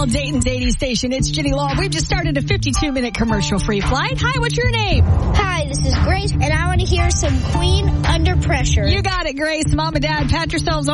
Laurel, Dayton's 80 station. It's Ginny Law. We've just started a 52-minute commercial-free flight. Hi, what's your name? Hi, this is Grace, and I want to hear some Queen Under Pressure. You got it, Grace. Mom and Dad, pat yourselves